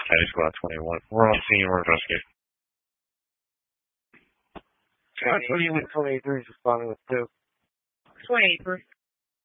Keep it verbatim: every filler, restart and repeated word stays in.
County Squad twenty-one. We're on scene. We're investigating. What do you mean twenty-three is responding with two? twenty-three.